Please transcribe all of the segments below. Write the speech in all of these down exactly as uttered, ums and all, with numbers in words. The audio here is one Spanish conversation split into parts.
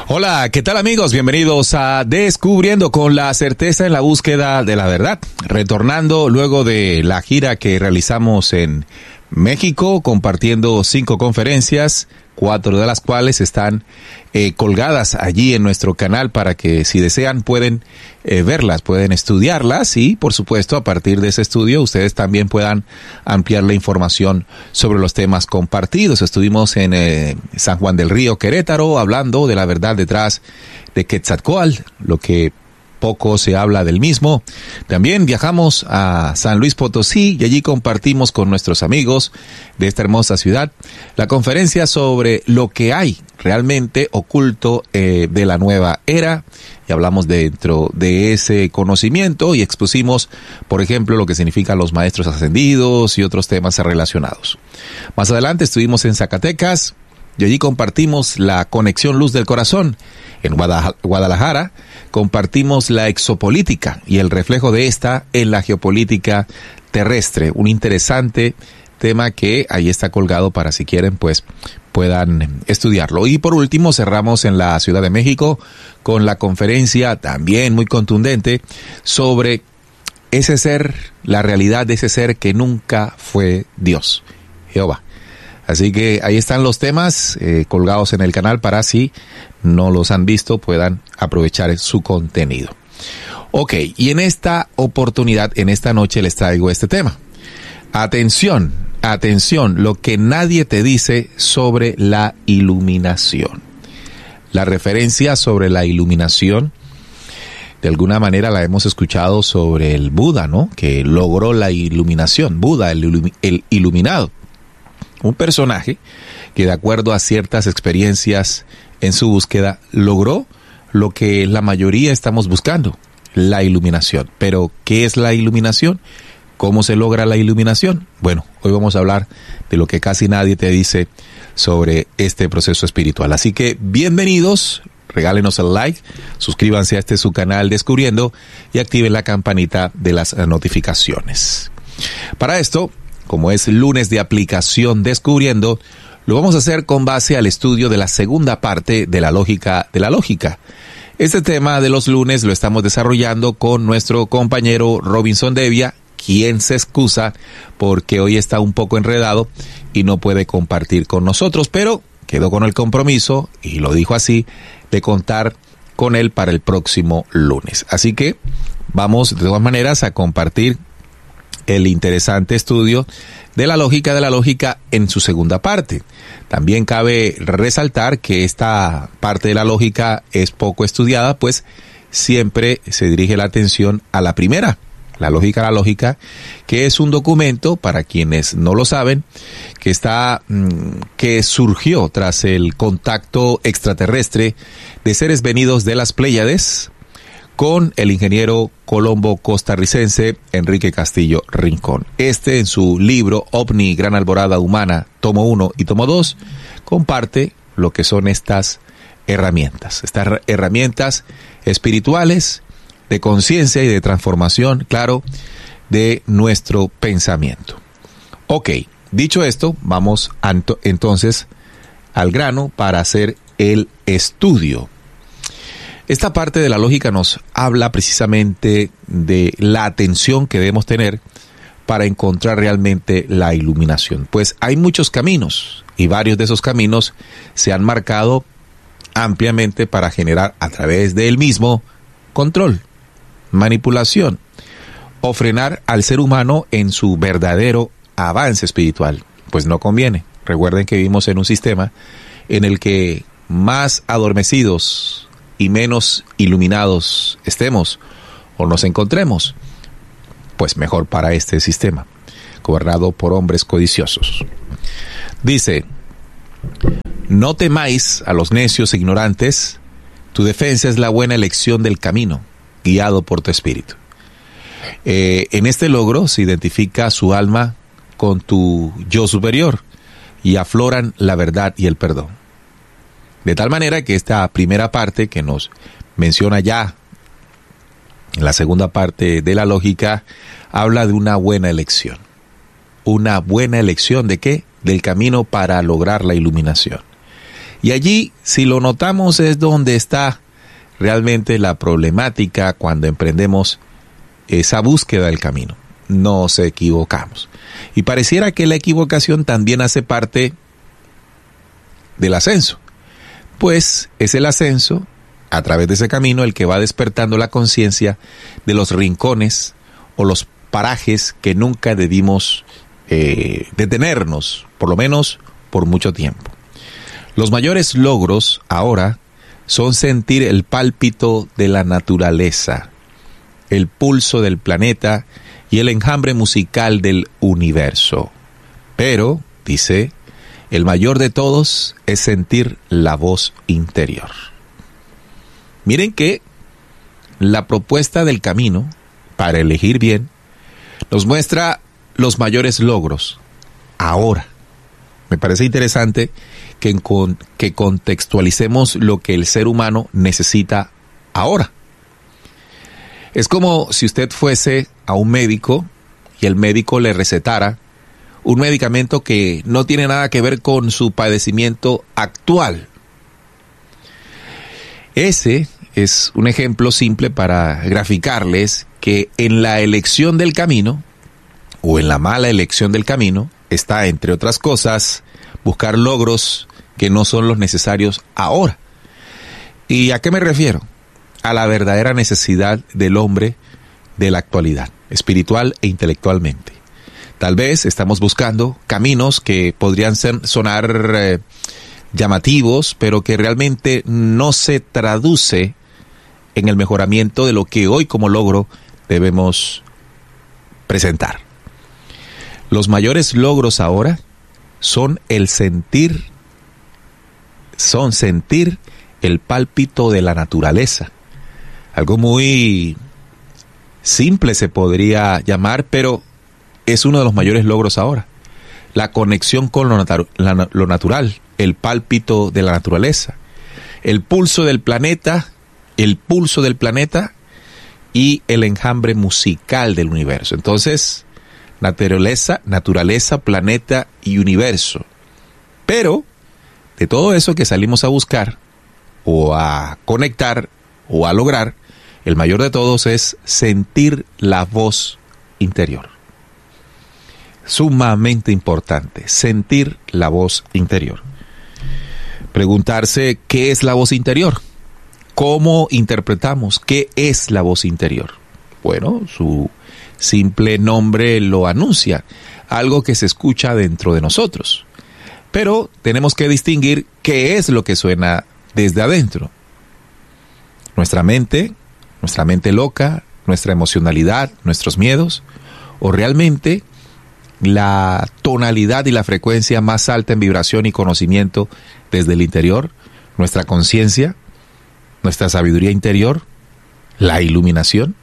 Hola, ¿qué tal amigos? Bienvenidos a Descubriendo con la certeza en la búsqueda de la verdad. Retornando luego de la gira que realizamos en México, compartiendo cinco conferencias, cuatro de las cuales están eh, colgadas allí en nuestro canal para que si desean pueden eh, verlas, pueden estudiarlas y por supuesto a partir de ese estudio ustedes también puedan ampliar la información sobre los temas compartidos. Estuvimos en eh, San Juan del Río, Querétaro, hablando de la verdad detrás de Quetzalcóatl, lo que poco se habla del mismo. También viajamos a San Luis Potosí y allí compartimos con nuestros amigos de esta hermosa ciudad la conferencia sobre lo que hay realmente oculto eh, de la nueva era. Y hablamos dentro de ese conocimiento y expusimos, por ejemplo, lo que significan los maestros ascendidos y otros temas relacionados. Más adelante estuvimos en Zacatecas y allí compartimos la conexión Luz del Corazón. En Guadalajara compartimos la exopolítica y el reflejo de esta en la geopolítica terrestre. Un interesante tema que ahí está colgado para si quieren pues puedan estudiarlo. Y por último cerramos en la Ciudad de México con la conferencia también muy contundente sobre ese ser, la realidad de ese ser que nunca fue Dios, Jehová. Así que ahí están los temas eh, colgados en el canal para si no los han visto puedan aprovechar su contenido. Ok, y en esta oportunidad, en esta noche les traigo este tema. Atención, atención, lo que nadie te dice sobre la iluminación. La referencia sobre la iluminación, de alguna manera la hemos escuchado sobre el Buda, ¿no? Que logró la iluminación, Buda, el, ilumi- el iluminado. Un personaje que de acuerdo a ciertas experiencias en su búsqueda logró lo que la mayoría estamos buscando, la iluminación. Pero, ¿qué es la iluminación? ¿Cómo se logra la iluminación? Bueno, hoy vamos a hablar de lo que casi nadie te dice sobre este proceso espiritual. Así que, bienvenidos, regálenos el like, suscríbanse a este su canal Descubriendo y activen la campanita de las notificaciones. Para esto, como es lunes de aplicación Descubriendo, lo vamos a hacer con base al estudio de la segunda parte de la lógica de la lógica. Este tema de los lunes lo estamos desarrollando con nuestro compañero Robinson Devia, quien se excusa porque hoy está un poco enredado y no puede compartir con nosotros, pero quedó con el compromiso, y lo dijo así, de contar con él para el próximo lunes. Así que vamos de todas maneras a compartir el interesante estudio de la lógica de la lógica en su segunda parte. También cabe resaltar que esta parte de la lógica es poco estudiada, pues siempre se dirige la atención a la primera, la lógica de la lógica, que es un documento, para quienes no lo saben, que está, que surgió tras el contacto extraterrestre de seres venidos de las Pléyades, con el ingeniero colombo costarricense Enrique Castillo Rincón. Este, en su libro OVNI, Gran Alborada Humana, tomo uno y tomo dos, comparte lo que son estas herramientas, estas herramientas espirituales de conciencia y de transformación, claro, de nuestro pensamiento. Ok, dicho esto, vamos anto- entonces al grano para hacer el estudio. Esta parte de la lógica nos habla precisamente de la atención que debemos tener para encontrar realmente la iluminación. Pues hay muchos caminos y varios de esos caminos se han marcado ampliamente para generar a través del mismo control, manipulación o frenar al ser humano en su verdadero avance espiritual. Pues no conviene. Recuerden que vivimos en un sistema en el que más adormecidos y menos iluminados estemos o nos encontremos, pues mejor para este sistema, gobernado por hombres codiciosos. Dice: no temáis a los necios e ignorantes, tu defensa es la buena elección del camino, guiado por tu espíritu. Eh, en este logro se identifica su alma con tu yo superior y afloran la verdad y el perdón. De tal manera que esta primera parte que nos menciona ya en la segunda parte de la lógica habla de una buena elección. ¿Una buena elección de qué? Del camino para lograr la iluminación. Y allí, si lo notamos, es donde está realmente la problemática cuando emprendemos esa búsqueda del camino. Nos equivocamos. Y pareciera que la equivocación también hace parte del ascenso, pues es el ascenso, a través de ese camino, el que va despertando la conciencia de los rincones o los parajes que nunca debimos eh, detenernos, por lo menos por mucho tiempo. Los mayores logros ahora son sentir el pálpito de la naturaleza, el pulso del planeta y el enjambre musical del universo. Pero, dice, el mayor de todos es sentir la voz interior. Miren que la propuesta del camino para elegir bien nos muestra los mayores logros ahora. Me parece interesante que, con, que contextualicemos lo que el ser humano necesita ahora. Es como si usted fuese a un médico y el médico le recetara un medicamento que no tiene nada que ver con su padecimiento actual. Ese es un ejemplo simple para graficarles que en la elección del camino, o en la mala elección del camino, está, entre otras cosas, buscar logros que no son los necesarios ahora. ¿Y a qué me refiero? A la verdadera necesidad del hombre de la actualidad, espiritual e intelectualmente. Tal vez estamos buscando caminos que podrían ser, sonar eh, llamativos, pero que realmente no se traduce en el mejoramiento de lo que hoy como logro debemos presentar. Los mayores logros ahora son el sentir, son sentir el pálpito de la naturaleza. Algo muy simple se podría llamar, pero es uno de los mayores logros ahora. La conexión con lo, natu- la, lo natural, el pálpito de la naturaleza, el pulso del planeta, el pulso del planeta y el enjambre musical del universo. Entonces, naturaleza, naturaleza, planeta y universo. Pero, de todo eso que salimos a buscar, o a conectar, o a lograr, el mayor de todos es sentir la voz interior. Sumamente importante, sentir la voz interior. Preguntarse qué es la voz interior, cómo interpretamos qué es la voz interior. Bueno, su simple nombre lo anuncia, algo que se escucha dentro de nosotros. Pero tenemos que distinguir qué es lo que suena desde adentro. Nuestra mente, nuestra mente loca, nuestra emocionalidad, nuestros miedos, o realmente la tonalidad y la frecuencia más alta en vibración y conocimiento desde el interior, nuestra conciencia, nuestra sabiduría interior, la iluminación.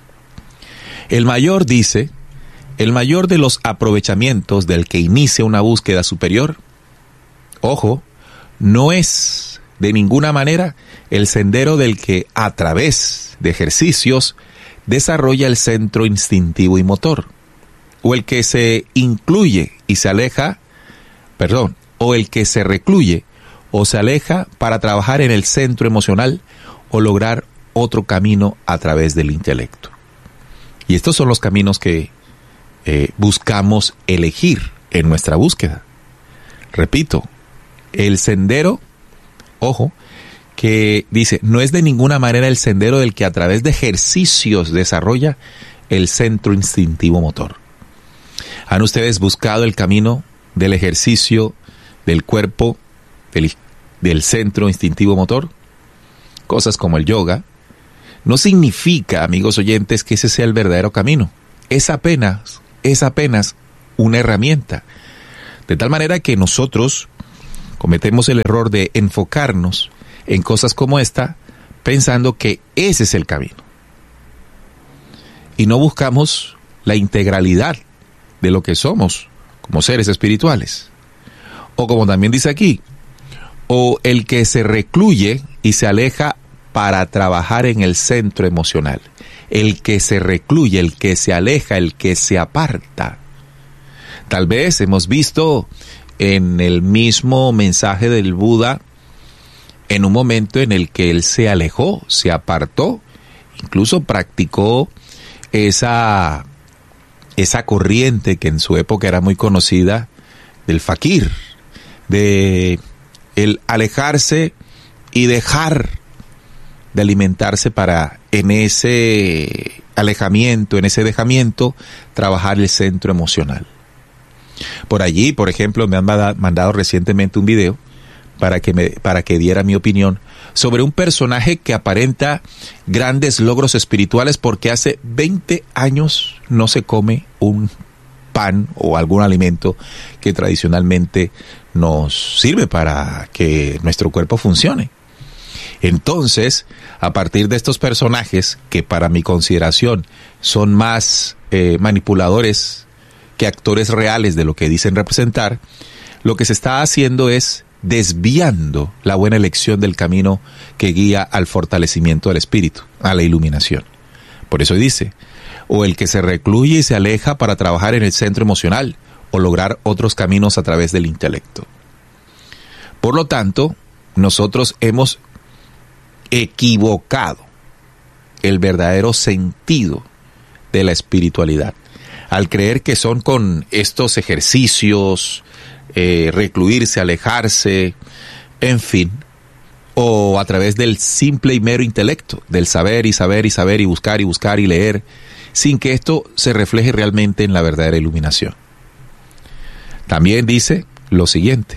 El mayor dice, el mayor de los aprovechamientos del que inicia una búsqueda superior, ojo, no es de ninguna manera el sendero del que a través de ejercicios desarrolla el centro instintivo y motor, o el que se incluye y se aleja, perdón, o el que se recluye o se aleja para trabajar en el centro emocional o lograr otro camino a través del intelecto. Y estos son los caminos que eh, buscamos elegir en nuestra búsqueda. Repito, el sendero, ojo, que dice, no es de ninguna manera el sendero del que a través de ejercicios desarrolla el centro instintivo motor. ¿Han ustedes buscado el camino del ejercicio del cuerpo, del, del centro instintivo motor? Cosas como el yoga. No significa, amigos oyentes, que ese sea el verdadero camino. Es apenas, es apenas una herramienta. De tal manera que nosotros cometemos el error de enfocarnos en cosas como esta, pensando que ese es el camino. Y no buscamos la integralidad de lo que somos como seres espirituales. O como también dice aquí, o el que se recluye y se aleja para trabajar en el centro emocional. El que se recluye, el que se aleja, el que se aparta. Tal vez hemos visto en el mismo mensaje del Buda en un momento en el que él se alejó, se apartó, incluso practicó esa, esa corriente que en su época era muy conocida del fakir, de el alejarse y dejar de alimentarse para en ese alejamiento, en ese dejamiento, trabajar el centro emocional. Por allí, por ejemplo, me han mandado recientemente un video para que me, para que diera mi opinión sobre un personaje que aparenta grandes logros espirituales porque hace veinte años no se come un pan o algún alimento que tradicionalmente nos sirve para que nuestro cuerpo funcione. Entonces, a partir de estos personajes, que para mi consideración son más eh, manipuladores que actores reales de lo que dicen representar, lo que se está haciendo es desviando la buena elección del camino que guía al fortalecimiento del espíritu, a la iluminación. Por eso dice, o el que se recluye y se aleja para trabajar en el centro emocional, o lograr otros caminos a través del intelecto. Por lo tanto, nosotros hemos equivocado el verdadero sentido de la espiritualidad al creer que son con estos ejercicios, eh, recluirse, alejarse, en fin, o a través del simple y mero intelecto, del saber y saber y saber y buscar y buscar y leer, sin que esto se refleje realmente en la verdadera iluminación. También dice lo siguiente: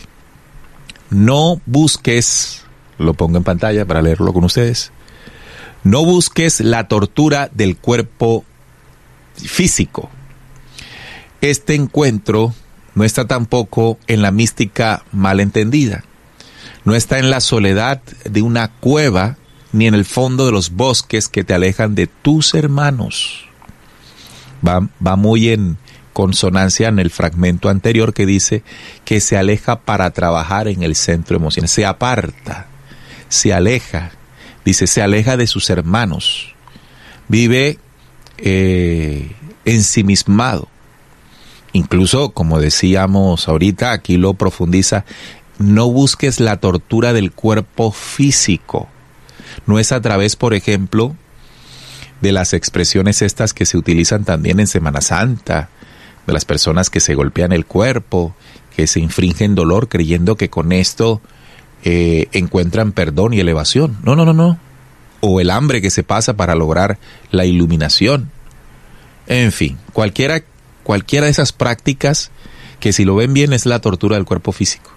no busques, lo pongo en pantalla para leerlo con ustedes, no busques la tortura del cuerpo físico. Este encuentro no está tampoco en la mística malentendida, no está en la soledad de una cueva, ni en el fondo de los bosques que te alejan de tus hermanos. Va, va muy en consonancia en el fragmento anterior que dice que se aleja para trabajar en el centro emocional, se aparta, se aleja, dice, se aleja de sus hermanos, vive eh, ensimismado. Incluso, como decíamos ahorita, aquí lo profundiza, no busques la tortura del cuerpo físico. No es a través, por ejemplo, de las expresiones estas que se utilizan también en Semana Santa, de las personas que se golpean el cuerpo, que se infringen dolor creyendo que con esto eh, encuentran perdón y elevación. No, no, no, no. O el hambre que se pasa para lograr la iluminación. En fin, cualquiera, cualquiera de esas prácticas que, si lo ven bien, es la tortura del cuerpo físico.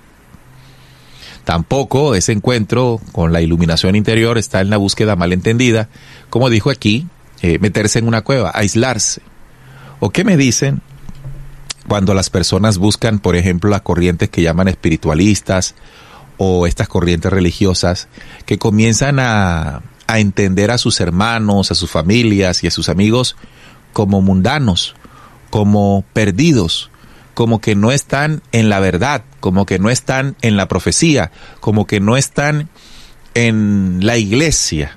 Tampoco ese encuentro con la iluminación interior está en la búsqueda malentendida, como dijo aquí, eh, meterse en una cueva, aislarse. ¿O qué me dicen cuando las personas buscan, por ejemplo, las corrientes que llaman espiritualistas o estas corrientes religiosas que comienzan a, a entender a sus hermanos, a sus familias y a sus amigos como mundanos, como perdidos, como que no están en la verdad, como que no están en la profecía, como que no están en la iglesia,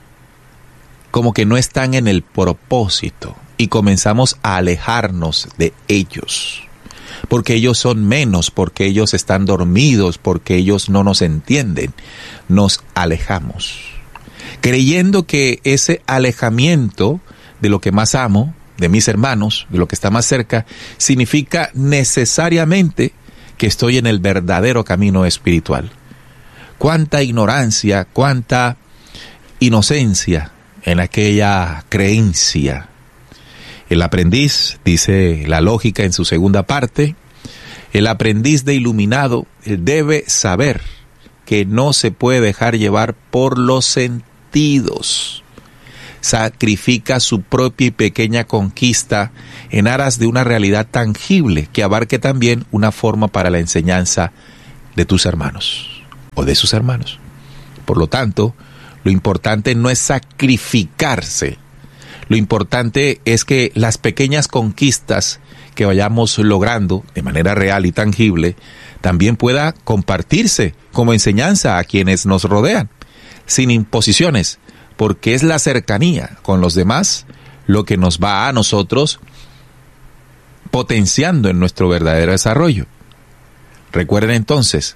como que no están en el propósito, y comenzamos a alejarnos de ellos, porque ellos son menos, porque ellos están dormidos, porque ellos no nos entienden. Nos alejamos, creyendo que ese alejamiento de lo que más amo, de mis hermanos, de lo que está más cerca, significa necesariamente que estoy en el verdadero camino espiritual. Cuánta ignorancia, cuánta inocencia en aquella creencia. El aprendiz, dice la lógica en su segunda parte, el aprendiz de iluminado debe saber que no se puede dejar llevar por los sentidos. Sacrifica su propia y pequeña conquista en aras de una realidad tangible que abarque también una forma para la enseñanza de tus hermanos o de sus hermanos. Por lo tanto, lo importante no es sacrificarse. Lo importante es que las pequeñas conquistas que vayamos logrando de manera real y tangible también pueda compartirse como enseñanza a quienes nos rodean, sin imposiciones, porque es la cercanía con los demás lo que nos va a nosotros potenciando en nuestro verdadero desarrollo. Recuerden entonces,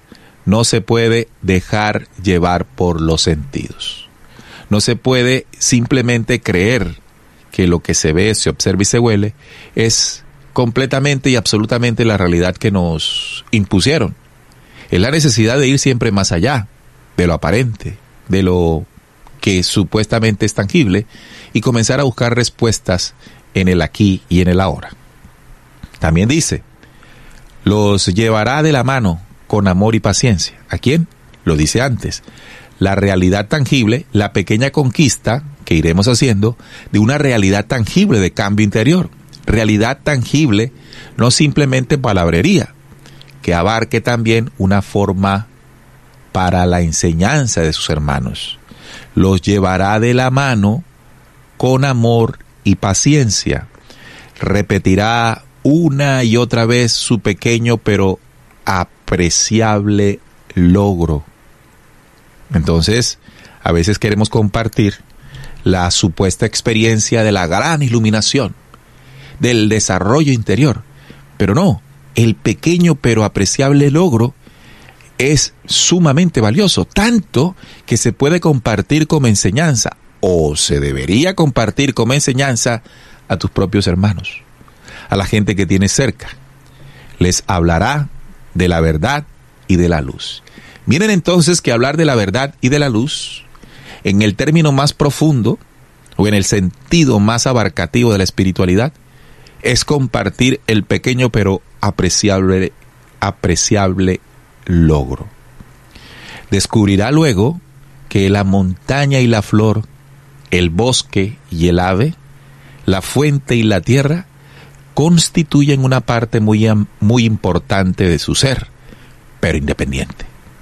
no se puede dejar llevar por los sentidos. No se puede simplemente creer que lo que se ve, se observa y se huele es completamente y absolutamente la realidad que nos impusieron. Es la necesidad de ir siempre más allá de lo aparente, de lo que supuestamente es tangible, y comenzar a buscar respuestas en el aquí y en el ahora. También dice, los llevará de la mano con amor y paciencia. ¿A quién? Lo dice antes. La realidad tangible, la pequeña conquista que iremos haciendo de una realidad tangible de cambio interior. Realidad tangible, no simplemente palabrería, que abarque también una forma para la enseñanza de sus hermanos. Los llevará de la mano con amor y paciencia. Repetirá una y otra vez su pequeño pero apreciable logro. Entonces, a veces queremos compartir la supuesta experiencia de la gran iluminación, del desarrollo interior, pero no, el pequeño pero apreciable logro es sumamente valioso, tanto que se puede compartir como enseñanza, o se debería compartir como enseñanza a tus propios hermanos, a la gente que tienes cerca. Les hablará de la verdad y de la luz. Miren entonces que hablar de la verdad y de la luz, en el término más profundo, o en el sentido más abarcativo de la espiritualidad, es compartir el pequeño pero apreciable, apreciable logro. Descubrirá luego que la montaña y la flor, el bosque y el ave, la fuente y la tierra, constituyen una parte muy, muy importante de su ser, pero independiente.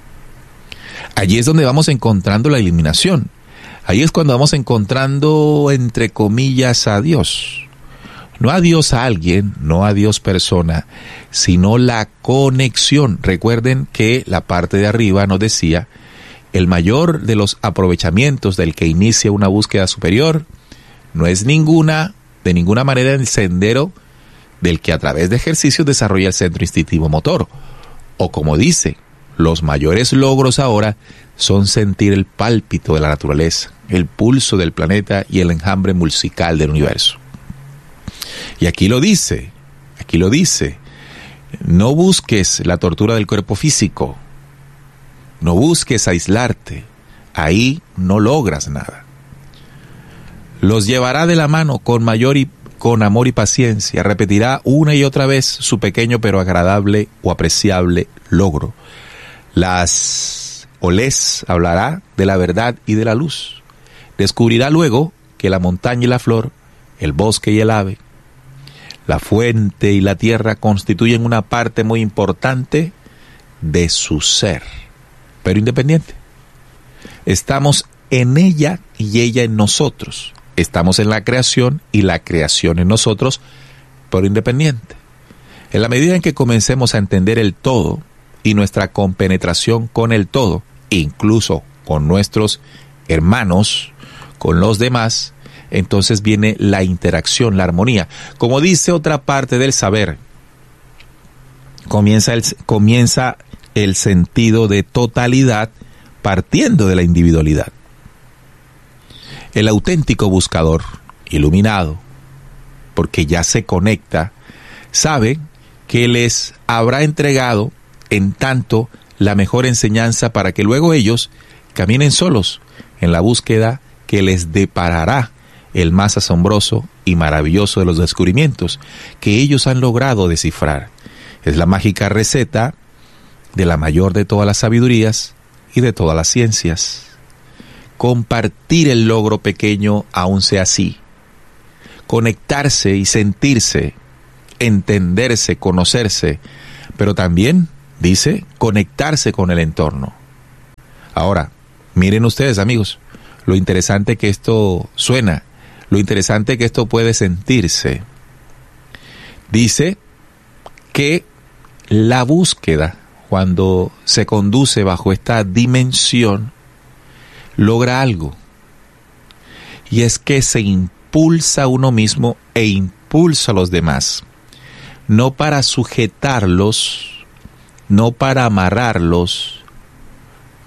Allí es donde vamos encontrando la iluminación. Ahí es cuando vamos encontrando, entre comillas, a Dios. No a Dios a alguien, no a Dios persona, sino la conexión. Recuerden que la parte de arriba nos decía, el mayor de los aprovechamientos del que inicia una búsqueda superior no es ninguna, de ninguna manera el sendero del que a través de ejercicios desarrolla el centro instintivo motor. O como dice, los mayores logros ahora son sentir el pálpito de la naturaleza, el pulso del planeta y el enjambre musical del universo. Y aquí lo dice, aquí lo dice, no busques la tortura del cuerpo físico, no busques aislarte, ahí no logras nada. Los llevará de la mano con mayor y con amor y paciencia, repetirá una y otra vez su pequeño pero agradable o apreciable logro. Las o les hablará de la verdad y de la luz. Descubrirá luego que la montaña y la flor, el bosque y el ave, la fuente y la tierra constituyen una parte muy importante de su ser, pero independiente. Estamos en ella y ella en nosotros. Estamos en la creación y la creación en nosotros, pero independiente. En la medida en que comencemos a entender el todo y nuestra compenetración con el todo, incluso con nuestros hermanos, con los demás, entonces viene la interacción, la armonía. Como dice otra parte del saber, comienza el, comienza el sentido de totalidad partiendo de la individualidad. El auténtico buscador, iluminado, porque ya se conecta, sabe que les habrá entregado en tanto la mejor enseñanza para que luego ellos caminen solos en la búsqueda que les deparará el más asombroso y maravilloso de los descubrimientos que ellos han logrado descifrar. Es la mágica receta de la mayor de todas las sabidurías y de todas las ciencias. Compartir el logro pequeño aún sea así. Conectarse y sentirse, entenderse, conocerse, pero también, dice, conectarse con el entorno. Ahora, miren ustedes, amigos, lo interesante que esto suena, lo interesante que esto puede sentirse. Dice que la búsqueda, cuando se conduce bajo esta dimensión, logra algo. Y es que se impulsa a uno mismo e impulsa a los demás. No para sujetarlos, no para amarrarlos,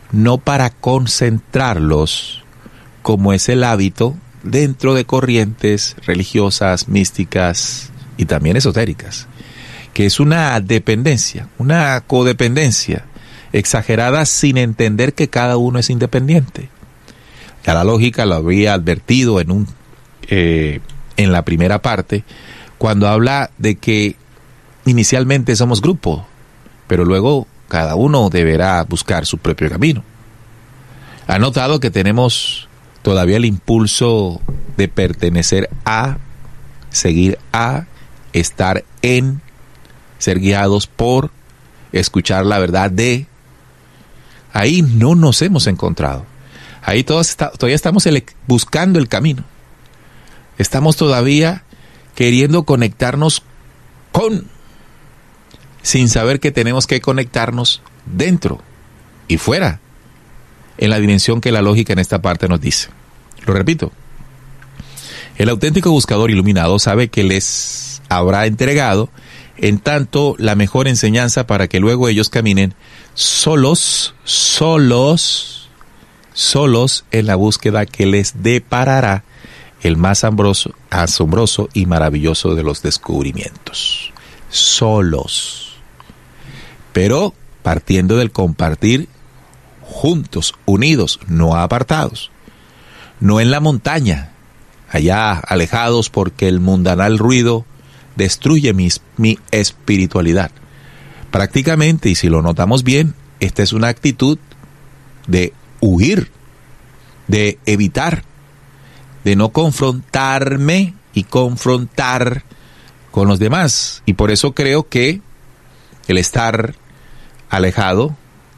no para concentrarlos, como es el hábito dentro de corrientes religiosas, místicas y también esotéricas, que es una dependencia, una codependencia exagerada sin entender que cada uno es independiente. Ya la lógica lo había advertido en, un, eh, en la primera parte, cuando habla de que inicialmente somos grupo, pero luego cada uno deberá buscar su propio camino. ¿Ha notado que tenemos todavía el impulso de pertenecer a, seguir a, estar en, ser guiados por, escuchar la verdad de? Ahí no nos hemos encontrado. Ahí todos está, todavía estamos ele- buscando el camino. Estamos todavía queriendo conectarnos con, sin saber que tenemos que conectarnos dentro y fuera, en la dimensión que la lógica en esta parte nos dice. Lo repito, el auténtico buscador iluminado sabe que les habrá entregado en tanto la mejor enseñanza para que luego ellos caminen solos, solos, solos en la búsqueda que les deparará el más asombroso, asombroso y maravilloso de los descubrimientos. Solos. Pero partiendo del compartir juntos, unidos, no apartados. No en la montaña, allá alejados porque el mundanal ruido destruye mi, mi espiritualidad. Prácticamente, y si lo notamos bien, esta es una actitud de huir, de evitar, de no confrontarme y confrontar con los demás. Y por eso creo que el estar alejado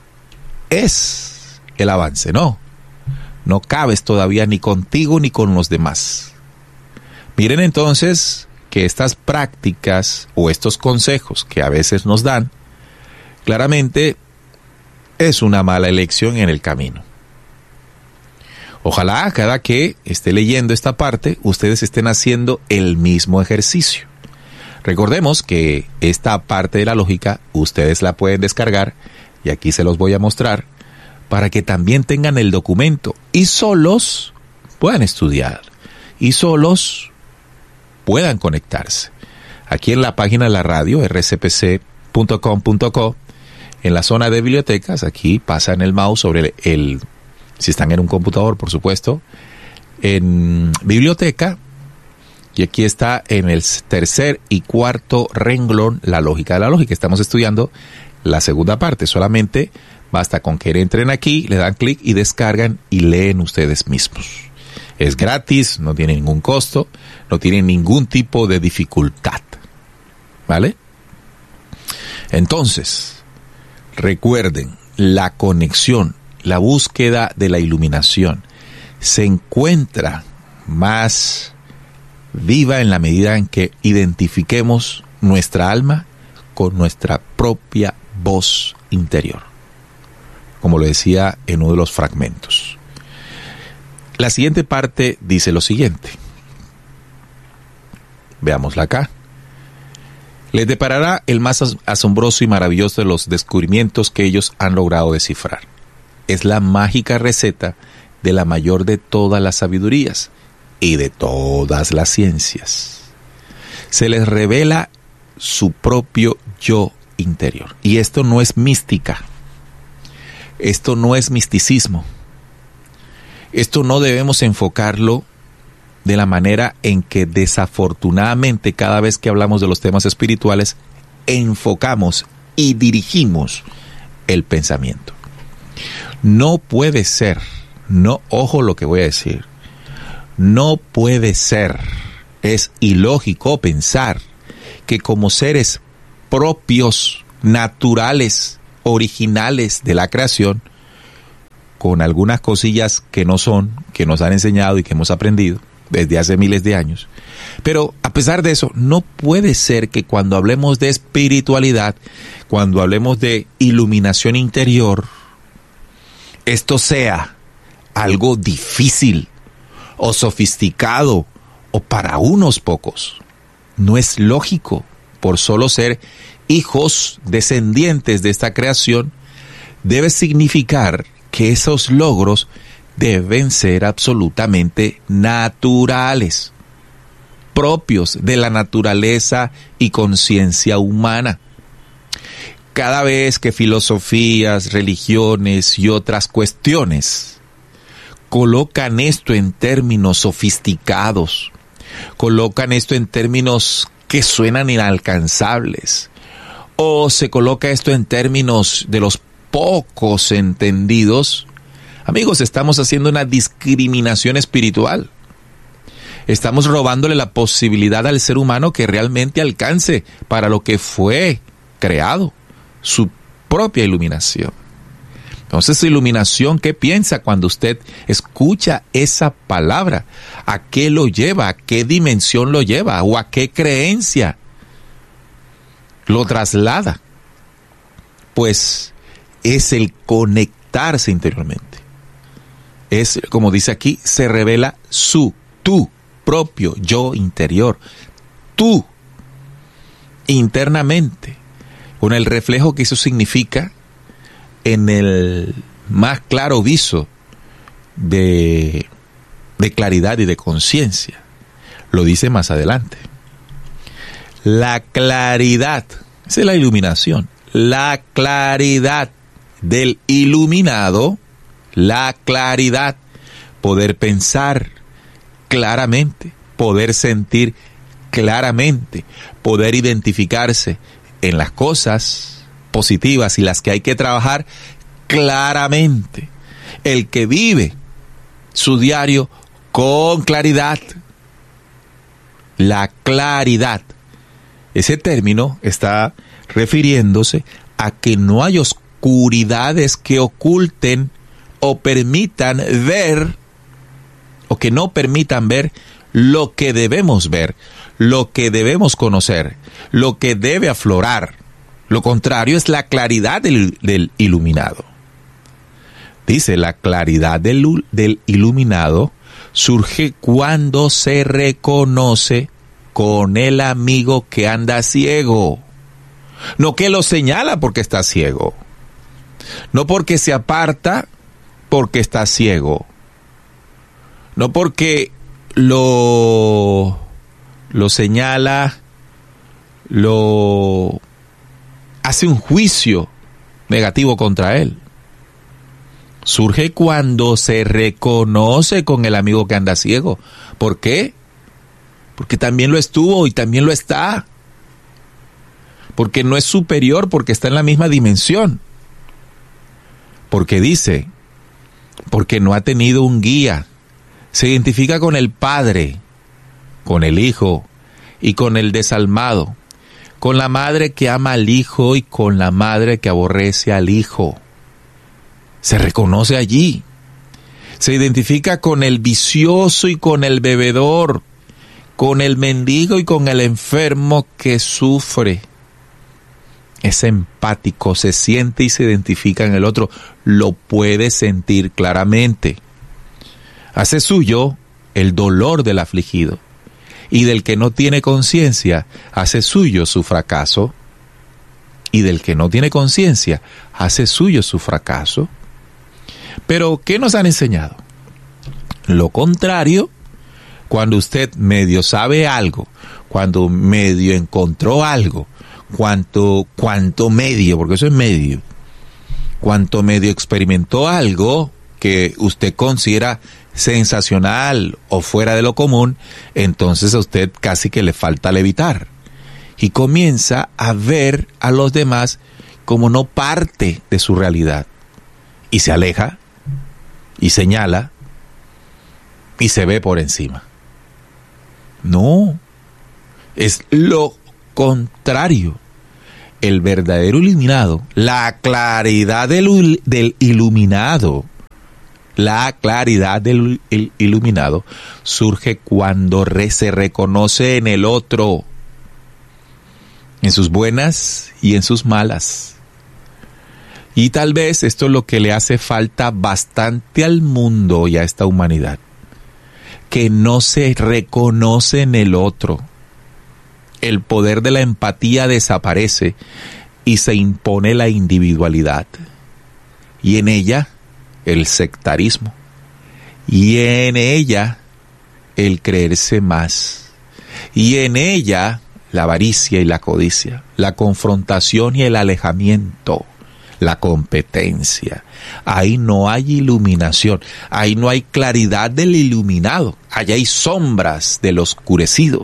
es el avance, ¿no? No cabes todavía ni contigo ni con los demás. Miren entonces que estas prácticas o estos consejos que a veces nos dan, claramente es una mala elección en el camino. Ojalá cada que esté leyendo esta parte, ustedes estén haciendo el mismo ejercicio. Recordemos que esta parte de la lógica ustedes la pueden descargar y aquí se los voy a mostrar para que también tengan el documento y solos puedan estudiar y solos puedan conectarse. Aquí en la página de la radio, erre ce pe ce punto com punto co, en la zona de bibliotecas, aquí pasan el mouse sobre el, el si están en un computador, por supuesto, en biblioteca, y aquí está en el tercer y cuarto renglón la lógica de la lógica. Estamos estudiando la segunda parte, solamente basta con que entren aquí, le dan clic y descargan y leen ustedes mismos. Es gratis, no tiene ningún costo, no tiene ningún tipo de dificultad, ¿vale? Entonces, recuerden, la conexión, la búsqueda de la iluminación se encuentra más viva en la medida en que identifiquemos nuestra alma con nuestra propia voz interior, como lo decía en uno de los fragmentos. La siguiente parte dice lo siguiente. Veámosla acá. Les deparará el más asombroso y maravilloso de los descubrimientos que ellos han logrado descifrar. Es la mágica receta de la mayor de todas las sabidurías y de todas las ciencias. Se les revela su propio yo interior. Y esto no es mística. Esto no es misticismo. Esto no debemos enfocarlo de la manera en que desafortunadamente cada vez que hablamos de los temas espirituales enfocamos y dirigimos el pensamiento. No puede ser, no, ojo lo que voy a decir, no puede ser, es ilógico pensar que como seres propios, naturales, originales de la creación, con algunas cosillas que no son, que nos han enseñado y que hemos aprendido desde hace miles de años. Pero a pesar de eso, no puede ser que cuando hablemos de espiritualidad, cuando hablemos de iluminación interior, esto sea algo difícil o sofisticado o para unos pocos. No es lógico, por solo ser hijos descendientes de esta creación, debe significar que esos logros deben ser absolutamente naturales, propios de la naturaleza y conciencia humana. Cada vez que filosofías, religiones y otras cuestiones colocan esto en términos sofisticados, colocan esto en términos que suenan inalcanzables, o se coloca esto en términos de los pocos entendidos, amigos, estamos haciendo una discriminación espiritual. Estamos robándole la posibilidad al ser humano que realmente alcance para lo que fue creado, su propia iluminación. Entonces, su iluminación, ¿qué piensa cuando usted escucha esa palabra? ¿A qué lo lleva? ¿A qué dimensión lo lleva? ¿O a qué creencia lo traslada? Pues es el conectarse interiormente. Es, como dice aquí, se revela su, tu propio yo interior. Tú, internamente, con el reflejo que eso significa en el más claro viso de, de claridad y de conciencia. Lo dice más adelante. La claridad, esa es la iluminación, la claridad del iluminado, la claridad, poder pensar claramente, poder sentir claramente, poder identificarse en las cosas positivas y las que hay que trabajar claramente. El que vive su diario con claridad. La claridad. Ese término está refiriéndose a que no hay oscuridades que oculten o permitan ver, o que no permitan ver lo que debemos ver, lo que debemos conocer, lo que debe aflorar. Lo contrario es la claridad del, del iluminado. Dice, la claridad del, del iluminado surge cuando se reconoce con el amigo que anda ciego. No que lo señala porque está ciego. No porque se aparta porque está ciego. No porque lo, lo señala, lo hace un juicio negativo contra él. Surge cuando se reconoce con el amigo que anda ciego. ¿Por qué? Porque también lo estuvo y también lo está. Porque no es superior, porque está en la misma dimensión. Porque dice, porque no ha tenido un guía. Se identifica con el Padre, con el Hijo y con el desalmado. Con la madre que ama al hijo y con la madre que aborrece al hijo. Se reconoce allí. Se identifica con el vicioso y con el bebedor, con el mendigo y con el enfermo que sufre. Es empático, se siente y se identifica en el otro. Lo puede sentir claramente. Hace suyo el dolor del afligido. Y del que no tiene conciencia, hace suyo su fracaso. Y del que no tiene conciencia, hace suyo su fracaso. Pero, ¿qué nos han enseñado? Lo contrario, cuando usted medio sabe algo, cuando medio encontró algo, cuanto, cuanto medio, porque eso es medio, cuanto medio experimentó algo que usted considera sensacional o fuera de lo común, entonces a usted casi que le falta levitar y comienza a ver a los demás como no parte de su realidad y se aleja y señala y se ve por encima. No, es lo contrario. El verdadero iluminado, la claridad del, del iluminado, la claridad del il, iluminado surge cuando re, se reconoce en el otro, en sus buenas y en sus malas. Y tal vez esto es lo que le hace falta bastante al mundo y a esta humanidad, que no se reconoce en el otro. El poder de la empatía desaparece y se impone la individualidad. Y en ella el sectarismo, y en ella el creerse más, y en ella la avaricia y la codicia, la confrontación y el alejamiento, la competencia. Ahí no hay iluminación, ahí no hay claridad del iluminado, allá hay sombras del oscurecido.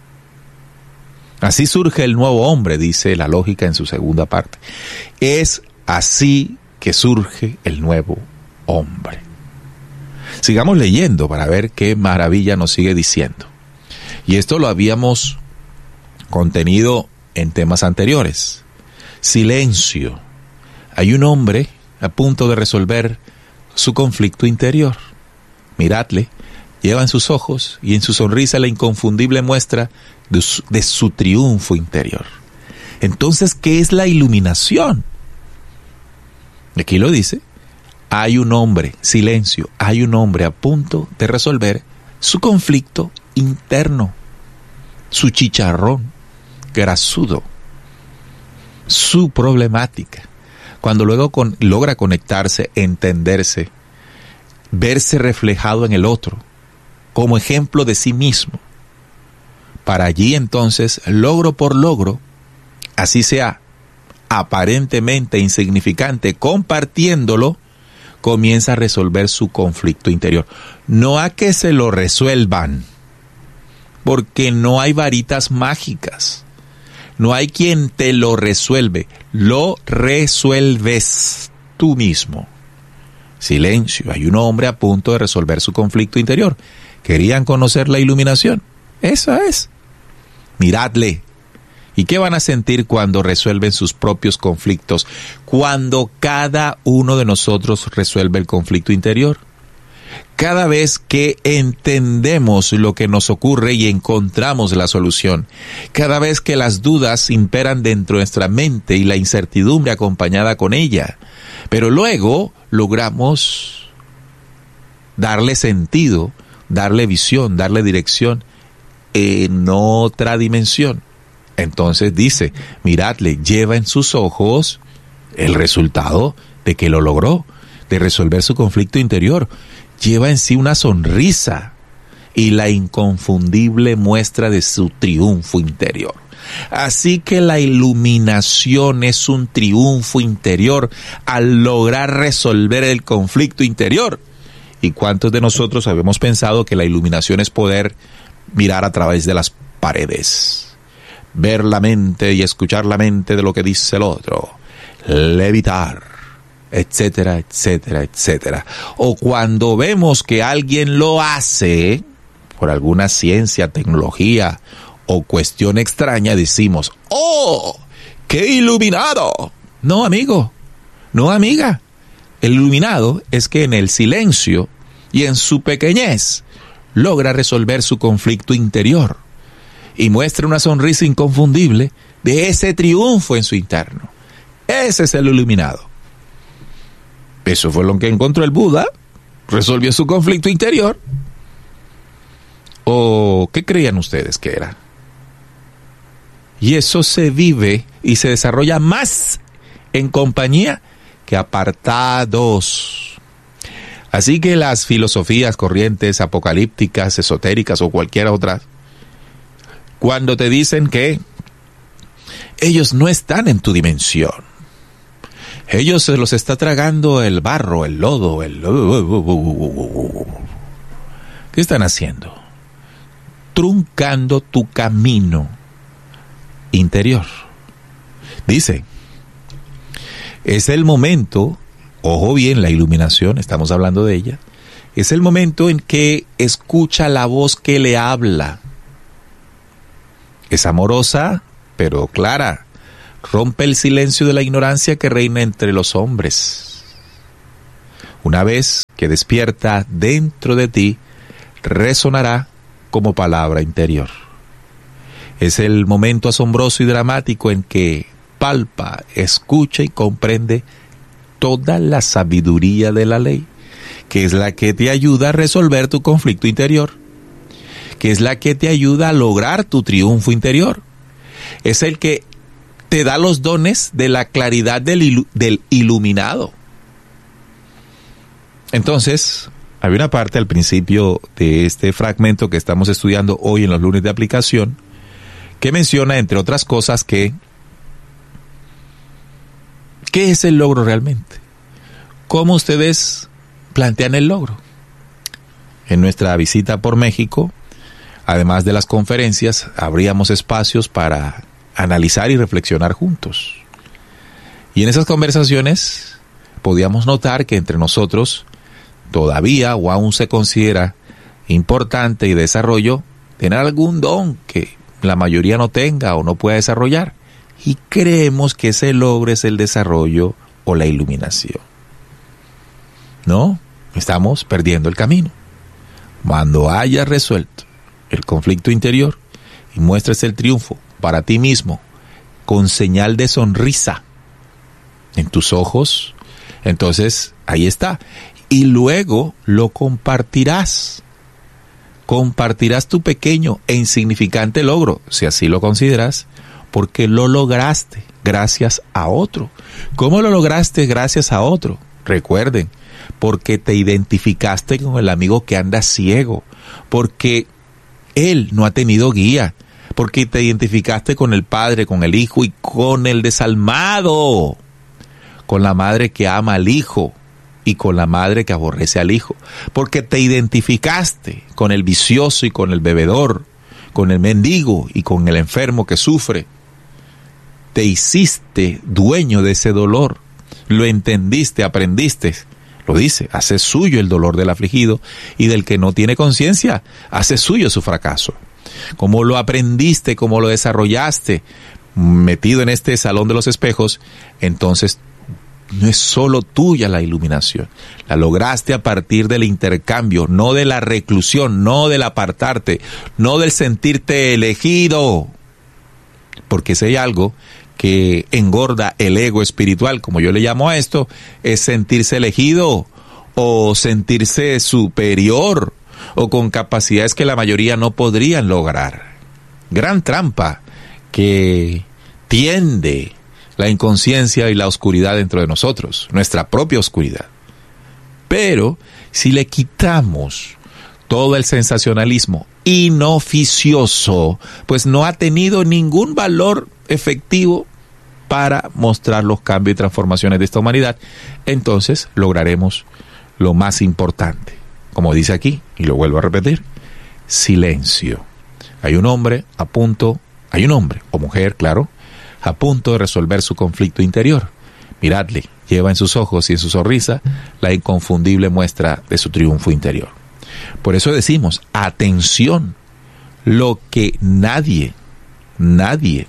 Así surge el nuevo hombre, dice la lógica en su segunda parte. Es así que surge el nuevo hombre. Sigamos leyendo para ver qué maravilla nos sigue diciendo. Y esto lo habíamos contenido en temas anteriores. Silencio. Hay un hombre a punto de resolver su conflicto interior. Miradle, lleva en sus ojos y en su sonrisa la inconfundible muestra de su, de su triunfo interior. Entonces, ¿qué es la iluminación? Aquí lo dice. Hay un hombre, silencio, hay un hombre a punto de resolver su conflicto interno, su chicharrón grasudo, su problemática. Cuando luego con, logra conectarse, entenderse, verse reflejado en el otro, como ejemplo de sí mismo, para allí entonces, logro por logro, así sea aparentemente insignificante, compartiéndolo, comienza a resolver su conflicto interior. No a que se lo resuelvan, porque no hay varitas mágicas. No hay quien te lo resuelve. Lo resuelves tú mismo. Silencio. Hay un hombre a punto de resolver su conflicto interior. ¿Querían conocer la iluminación? Esa es. Miradle. ¿Y qué van a sentir cuando resuelven sus propios conflictos? Cuando cada uno de nosotros resuelve el conflicto interior. Cada vez que entendemos lo que nos ocurre y encontramos la solución. Cada vez que las dudas imperan dentro de nuestra mente y la incertidumbre acompañada con ella. Pero luego logramos darle sentido, darle visión, darle dirección en otra dimensión. Entonces dice, miradle, lleva en sus ojos el resultado de que lo logró, de resolver su conflicto interior. Lleva en sí una sonrisa y la inconfundible muestra de su triunfo interior. Así que la iluminación es un triunfo interior al lograr resolver el conflicto interior. ¿Y cuántos de nosotros habíamos pensado que la iluminación es poder mirar a través de las paredes? Ver la mente y escuchar la mente de lo que dice el otro, levitar, etcétera, etcétera, etcétera. O cuando vemos que alguien lo hace por alguna ciencia, tecnología o cuestión extraña, decimos, ¡oh, qué iluminado! No, amigo, no, amiga. El iluminado es que en el silencio y en su pequeñez logra resolver su conflicto interior y muestra una sonrisa inconfundible de ese triunfo en su interno. Ese es el iluminado. Eso fue lo que encontró el Buda, resolvió su conflicto interior. ¿O qué creían ustedes que era? Y eso se vive y se desarrolla más en compañía que apartados. Así que las filosofías, corrientes apocalípticas, esotéricas o cualquier otra, cuando te dicen que ellos no están en tu dimensión, ellos se los está tragando el barro, el lodo, el... ¿Qué están haciendo? Truncando tu camino interior. Dice, es el momento, ojo bien, la iluminación, estamos hablando de ella, es el momento en que escucha la voz que le habla. Es amorosa, pero clara. Rompe el silencio de la ignorancia que reina entre los hombres. Una vez que despierta dentro de ti, resonará como palabra interior. Es el momento asombroso y dramático en que palpa, escucha y comprende toda la sabiduría de la ley, que es la que te ayuda a resolver tu conflicto interior, que es la que te ayuda a lograr tu triunfo interior. Es el que te da los dones de la claridad del, ilu- del iluminado. entonces, había una parte al principio de este fragmento que estamos estudiando hoy en los lunes de aplicación, que menciona, entre otras cosas, que ¿qué es el logro realmente? ¿Cómo ustedes plantean el logro? En nuestra visita por México, además de las conferencias, abríamos espacios para analizar y reflexionar juntos. Y en esas conversaciones podíamos notar que entre nosotros todavía o aún se considera importante y desarrollo tener algún don que la mayoría no tenga o no pueda desarrollar. Y creemos que ese logro es el desarrollo o la iluminación. No, estamos perdiendo el camino. Cuando hayas resuelto el conflicto interior y muestres el triunfo para ti mismo con señal de sonrisa en tus ojos, entonces ahí está. Y luego lo compartirás. Compartirás tu pequeño e insignificante logro, si así lo consideras, porque lo lograste gracias a otro. ¿Cómo lo lograste gracias a otro? Recuerden, porque te identificaste con el amigo que anda ciego, porque él no ha tenido guía, porque te identificaste con el padre, con el hijo y con el desalmado, con la madre que ama al hijo y con la madre que aborrece al hijo, porque te identificaste con el vicioso y con el bebedor, con el mendigo y con el enfermo que sufre. Te hiciste dueño de ese dolor, lo entendiste, aprendiste. Lo dice, hace suyo el dolor del afligido y del que no tiene conciencia, hace suyo su fracaso. Como lo aprendiste, como lo desarrollaste, metido en este salón de los espejos, entonces no es solo tuya la iluminación. La lograste a partir del intercambio, no de la reclusión, no del apartarte, no del sentirte elegido. Porque si hay algo que engorda el ego espiritual, como yo le llamo a esto, es sentirse elegido o sentirse superior o con capacidades que la mayoría no podrían lograr. Gran trampa que tiende la inconsciencia y la oscuridad dentro de nosotros, nuestra propia oscuridad. Pero si le quitamos todo el sensacionalismo inoficioso, pues no ha tenido ningún valor efectivo para mostrar los cambios y transformaciones de esta humanidad, entonces lograremos lo más importante. Como dice aquí, y lo vuelvo a repetir, silencio. Hay un hombre a punto, hay un hombre o mujer, claro, a punto de resolver su conflicto interior. Miradle, lleva en sus ojos y en su sonrisa la inconfundible muestra de su triunfo interior. Por eso decimos, atención, lo que nadie, nadie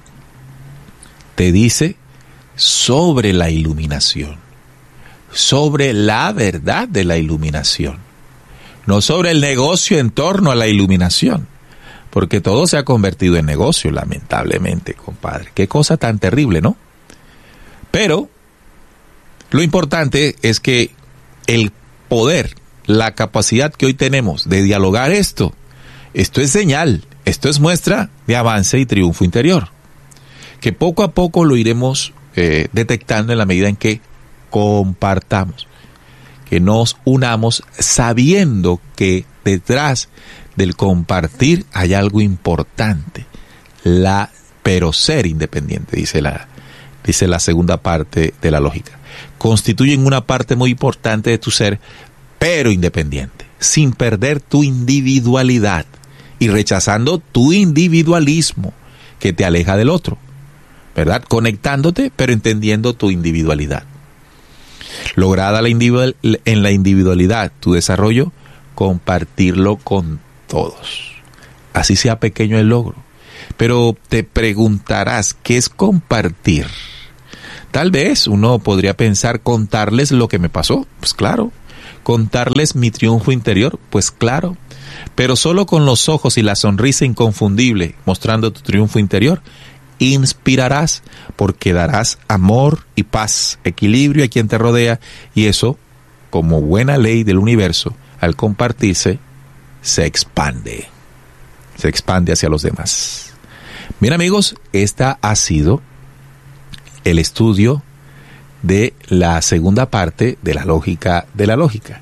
te dice sobre la iluminación, sobre la verdad de la iluminación, no sobre el negocio en torno a la iluminación, porque todo se ha convertido en negocio, lamentablemente, compadre. Qué cosa tan terrible, ¿no? Pero lo importante es que el poder, la capacidad que hoy tenemos de dialogar esto, esto es señal, esto es muestra de avance y triunfo interior, que poco a poco lo iremos eh, detectando en la medida en que compartamos, que nos unamos sabiendo que detrás del compartir hay algo importante, la pero ser independiente, dice la, dice la segunda parte de la lógica. Constituyen una parte muy importante de tu ser, pero independiente, sin perder tu individualidad y rechazando tu individualismo que te aleja del otro, ¿verdad? Conectándote, pero entendiendo tu individualidad. Lograda la individual, en la individualidad tu desarrollo, compartirlo con todos. Así sea pequeño el logro. Pero te preguntarás, ¿qué es compartir? Tal vez uno podría pensar contarles lo que me pasó. Pues claro. Contarles mi triunfo interior. Pues claro. Pero solo con los ojos y la sonrisa inconfundible mostrando tu triunfo interior, inspirarás, porque darás amor y paz, equilibrio a quien te rodea, y eso, como buena ley del universo, al compartirse, se expande. Se expande hacia los demás. Bien, amigos, esta ha sido el estudio de la segunda parte de la lógica de la lógica.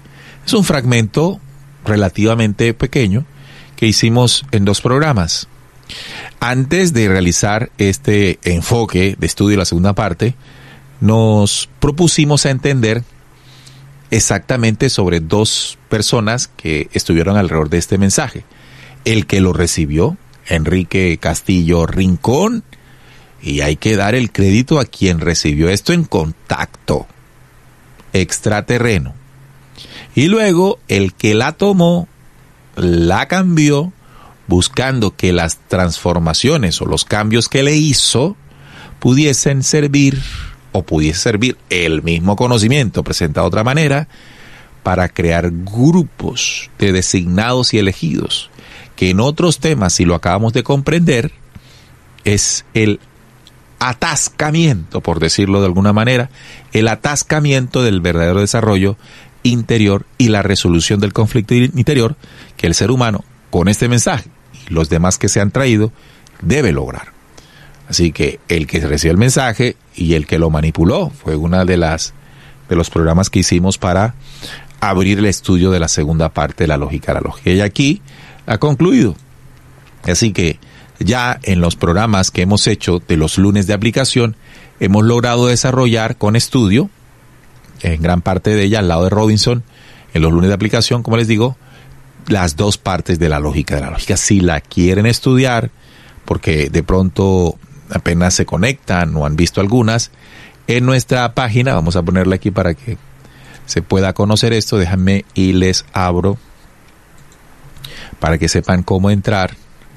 Es un fragmento relativamente pequeño que hicimos en dos programas. Antes de realizar este enfoque de estudio, la segunda parte, nos propusimos a entender exactamente sobre dos personas que estuvieron alrededor de este mensaje. El que lo recibió, Enrique Castillo Rincón, y hay que dar el crédito a quien recibió esto en contacto extraterreno. Y luego el que la tomó, la cambió, buscando que las transformaciones o los cambios que le hizo pudiesen servir o pudiese servir el mismo conocimiento presentado de otra manera para crear grupos de designados y elegidos, que en otros temas, si lo acabamos de comprender, es el atascamiento, por decirlo de alguna manera, el atascamiento del verdadero desarrollo interior y la resolución del conflicto interior que el ser humano, con este mensaje y los demás que se han traído, debe lograr. Así que el que recibió el mensaje y el que lo manipuló fue una de las de los programas que hicimos para abrir el estudio de la segunda parte de la lógica, la lógica. Y aquí ha concluido. Así que ya en los programas que hemos hecho de los lunes de aplicación, hemos logrado desarrollar con estudio, en gran parte de ella al lado de Robinson, en los lunes de aplicación, como les digo, las dos partes de la lógica de la lógica. Si la quieren estudiar, porque de pronto apenas se conectan o han visto algunas, en nuestra página, vamos a ponerla aquí para que se pueda conocer esto, déjenme y les abro para que sepan cómo entrar.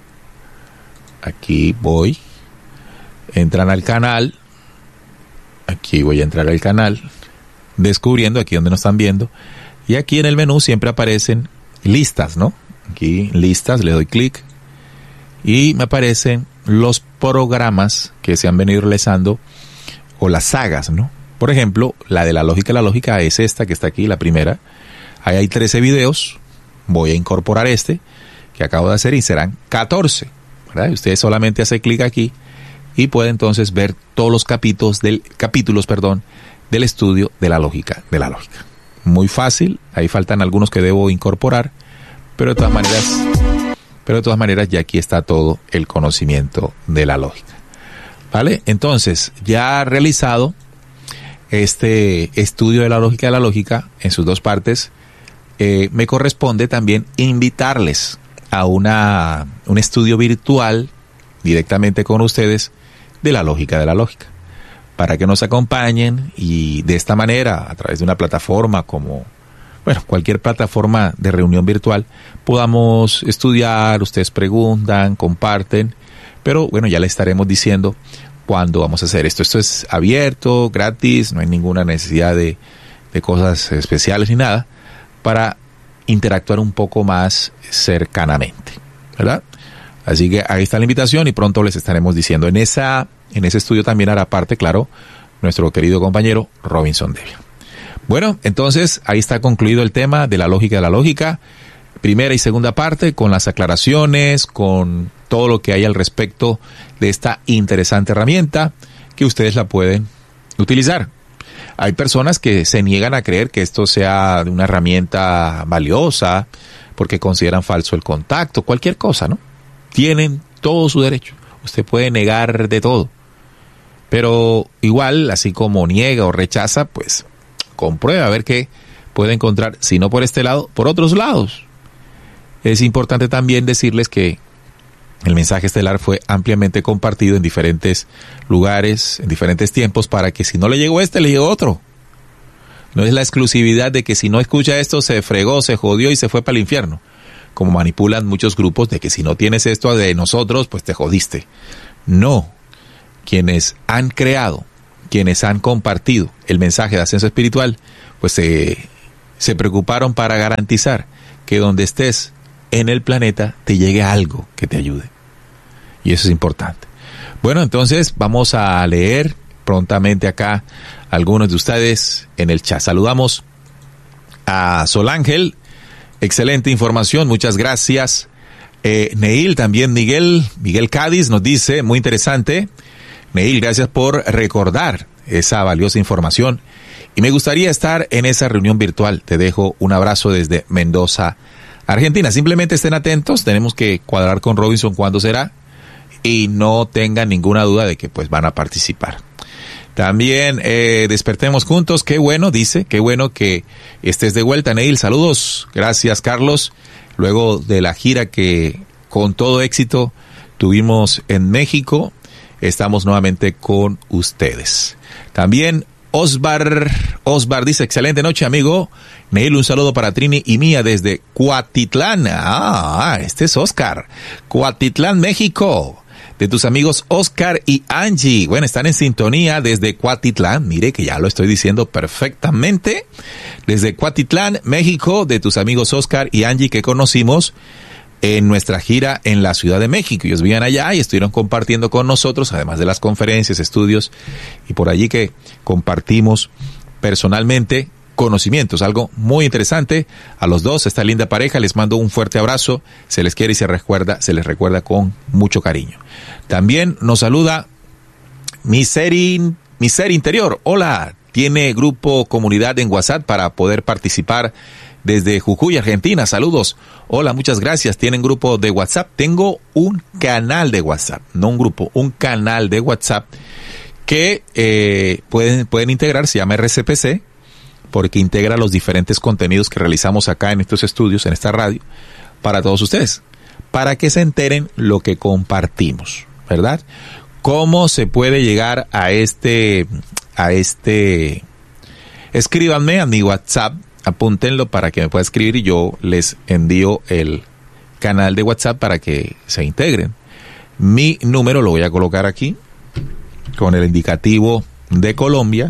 Aquí voy, entran al canal, aquí voy a entrar al canal, descubriendo, aquí donde nos están viendo, y aquí en el menú siempre aparecen listas, ¿no? Aquí listas, le doy clic y me aparecen los programas que se han venido realizando o las sagas, ¿no? Por ejemplo, la de la lógica, la lógica es esta que está aquí, la primera. Ahí hay trece videos, voy a incorporar este que acabo de hacer y serán catorce, ¿verdad? Y ustedes solamente hacen clic aquí y pueden entonces ver todos los capítulos del capítulos, perdón, del estudio de la lógica, de la lógica. Muy fácil, ahí faltan algunos que debo incorporar, pero de todas maneras, pero de todas maneras ya aquí está todo el conocimiento de la lógica. ¿Vale? Entonces, ya realizado este estudio de la lógica de la lógica en sus dos partes, eh, me corresponde también invitarles a una un estudio virtual directamente con ustedes de la lógica de la lógica, para que nos acompañen y de esta manera, a través de una plataforma como, bueno, cualquier plataforma de reunión virtual, podamos estudiar, ustedes preguntan, comparten, pero bueno, ya les estaremos diciendo cuándo vamos a hacer esto. Esto es abierto, gratis, no hay ninguna necesidad de, de cosas especiales ni nada, para interactuar un poco más cercanamente, ¿verdad? Así que ahí está la invitación y pronto les estaremos diciendo. En esa, en ese estudio también hará parte, claro, nuestro querido compañero Robinson Devia. Bueno, entonces ahí está concluido el tema de la lógica de la lógica, primera y segunda parte, con las aclaraciones, con todo lo que hay al respecto de esta interesante herramienta que ustedes la pueden utilizar. Hay personas que se niegan a creer que esto sea una herramienta valiosa porque consideran falso el contacto, cualquier cosa, ¿no? Tienen todo su derecho. Usted puede negar de todo. Pero igual, así como niega o rechaza, pues comprueba a ver qué puede encontrar, si no por este lado, por otros lados. Es importante también decirles que el mensaje estelar fue ampliamente compartido en diferentes lugares, en diferentes tiempos, para que si no le llegó este, le llegó otro. No es la exclusividad de que si no escucha esto, se fregó, se jodió y se fue para el infierno, como manipulan muchos grupos de que si no tienes esto de nosotros, pues te jodiste. No. Quienes han creado, quienes han compartido el mensaje de ascenso espiritual, pues se, se preocuparon para garantizar que donde estés en el planeta te llegue algo que te ayude. Y eso es importante. Bueno, entonces vamos a leer prontamente acá algunos de ustedes en el chat. Saludamos a Sol Ángel. Excelente información, muchas gracias. Eh, Neil, también Miguel, Miguel Cádiz nos dice, muy interesante. Neil, gracias por recordar esa valiosa información. y me gustaría estar en esa reunión virtual. Te dejo un abrazo desde Mendoza, Argentina. Simplemente estén atentos, tenemos que cuadrar con Robinson cuándo será y no tengan ninguna duda de que pues van a participar. También eh, despertemos juntos, qué bueno, dice, qué bueno que estés de vuelta, Neil. Saludos, gracias Carlos. Luego de la gira que con todo éxito tuvimos en México, estamos nuevamente con ustedes. También Osbar, Osbar dice, excelente noche amigo. Neil, un saludo para Trini y Mía desde Cuatitlán. Ah, este es Oscar. Cuatitlán, México. De tus amigos Oscar y Angie. Bueno, están en sintonía desde Cuatitlán. Mire que ya lo estoy diciendo perfectamente. Desde Cuatitlán, México, de tus amigos Oscar y Angie que conocimos en nuestra gira en la Ciudad de México. Ellos vivían allá y estuvieron compartiendo con nosotros, además de las conferencias, estudios, y por allí que compartimos personalmente conocimientos, algo muy interesante. A los dos, esta linda pareja, les mando un fuerte abrazo, se les quiere y se recuerda, se les recuerda con mucho cariño. También nos saluda mi ser, in, mi ser interior. Hola, tiene grupo comunidad en WhatsApp para poder participar desde Jujuy, Argentina. Saludos. Hola, muchas gracias. ¿Tienen grupo de WhatsApp? Tengo un canal de WhatsApp, no un grupo, un canal de WhatsApp que eh, pueden, pueden integrar, se llama R C P C, porque integra los diferentes contenidos que realizamos acá en estos estudios, en esta radio, para todos ustedes, para que se enteren lo que compartimos, ¿verdad? ¿Cómo se puede llegar a este, a este, escríbanme a mi WhatsApp, apúntenlo para que me pueda escribir y yo les envío el canal de WhatsApp para que se integren. Mi número lo voy a colocar aquí, con el indicativo de Colombia.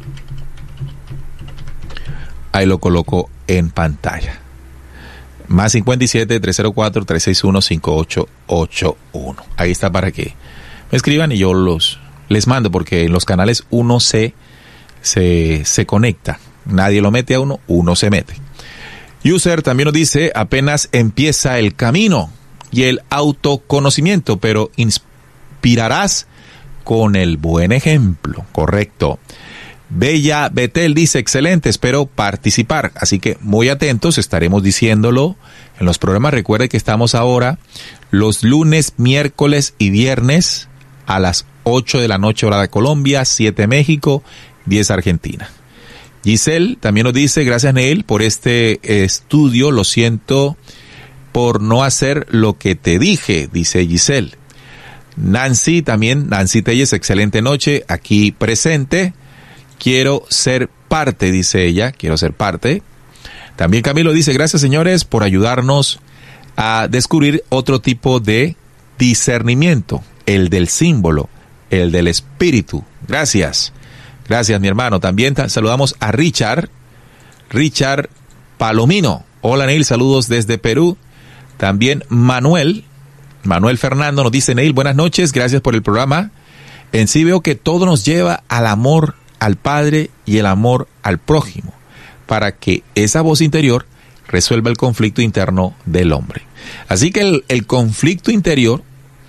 Ahí lo coloco en pantalla. Más cincuenta y siete, trescientos cuatro, trescientos sesenta y uno, cincuenta y ocho ochenta y uno. Ahí está para que me escriban y yo los les mando, porque en los canales uno se, se, se conecta. Nadie lo mete a uno, uno se mete. User también nos dice, apenas empieza el camino y el autoconocimiento, pero inspirarás con el buen ejemplo. Correcto. Bella Betel dice, excelente, espero participar. Así que muy atentos, estaremos diciéndolo en los programas. Recuerde que estamos ahora los lunes, miércoles y viernes a las ocho de la noche, hora de Colombia, siete México, diez Argentina. Giselle también nos dice, gracias Neil por este estudio, lo siento por no hacer lo que te dije, dice Giselle. Nancy también, Nancy Telles, excelente noche, aquí presente. Quiero ser parte, dice ella, quiero ser parte. También Camilo dice, gracias señores por ayudarnos a descubrir otro tipo de discernimiento, el del símbolo, el del espíritu. Gracias, gracias mi hermano. También saludamos a Richard, Richard Palomino. Hola Neil, saludos desde Perú. También Manuel, Manuel Fernando nos dice, Neil, buenas noches, gracias por el programa. En sí veo que todo nos lleva al amor al Padre y el amor al prójimo, para que esa voz interior resuelva el conflicto interno del hombre. Así que el, el conflicto interior,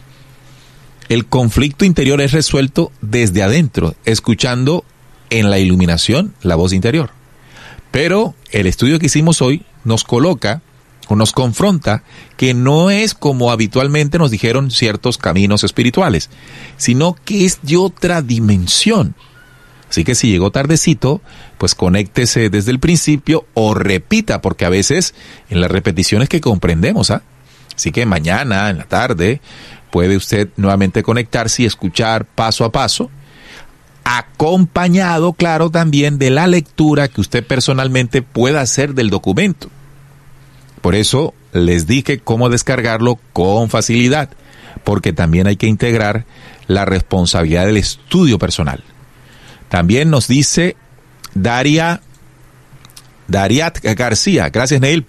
el conflicto interior es resuelto desde adentro, escuchando en la iluminación la voz interior. Pero el estudio que hicimos hoy nos coloca o nos confronta que no es como habitualmente nos dijeron ciertos caminos espirituales, sino que es de otra dimensión. Así que si llegó tardecito, pues conéctese desde el principio o repita, porque a veces en las repeticiones que comprendemos, ¿ah? Así que mañana, en la tarde, puede usted nuevamente conectarse y escuchar paso a paso, acompañado, claro, también de la lectura que usted personalmente pueda hacer del documento. Por eso les dije cómo descargarlo con facilidad, porque también hay que integrar la responsabilidad del estudio personal. También nos dice Daria, Dariat García, gracias Neil por